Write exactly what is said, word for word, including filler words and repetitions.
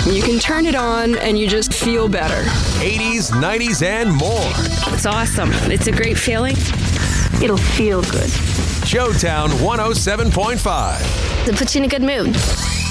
You can turn it on and you just feel better. eighties, nineties, and more. It's awesome. It's a great feeling. It'll feel good. Showtown one oh seven point five. It puts you in a good mood.